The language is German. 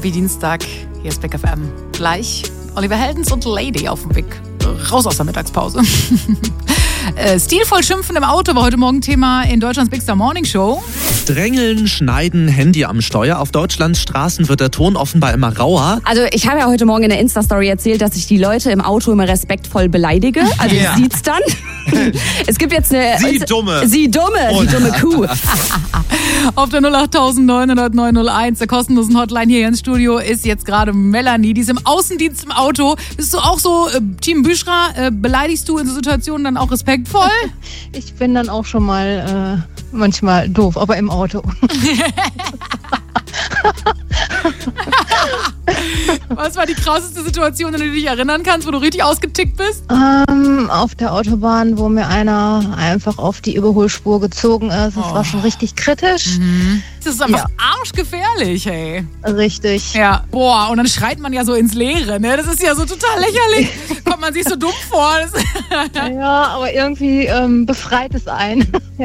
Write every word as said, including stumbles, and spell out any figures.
Happy Dienstag. Hier ist Big F M. Gleich Oliver Heldens und Lady auf dem Weg raus aus der Mittagspause. äh, stilvoll schimpfen im Auto war heute Morgen Thema in Deutschlands Big Star Morning Show. Drängeln, schneiden, Handy am Steuer. Auf Deutschlands Straßen wird der Ton offenbar immer rauer. Also ich habe ja heute Morgen in der Insta-Story erzählt, dass ich die Leute im Auto immer respektvoll beleidige. Also Ja. ich sieht's dann. Es gibt jetzt eine... Sie Dumme. Sie Dumme, Und- die dumme Kuh. Auf der null acht neun null null neun null eins, der kostenlosen Hotline hier ins Studio, ist jetzt gerade Melanie. Die ist im Außendienst im Auto. Bist du auch so äh, Team Büschra? Äh, beleidigst du in so Situationen dann auch respektvoll? Ich bin dann auch schon mal äh, manchmal doof, aber im Auto. Was war die krasseste Situation, an die du dich erinnern kannst, wo du richtig ausgetickt bist? Ähm, auf der Autobahn, wo mir einer einfach auf die Überholspur gezogen ist. Das Oh. war schon richtig kritisch. Das ist einfach arschgefährlich, hey. Richtig. Ja, boah, und dann schreit man ja so ins Leere, ne? Das ist ja so total lächerlich. Kommt man sich so dumm vor. Das Ja, aber irgendwie ähm, befreit es einen. Ja.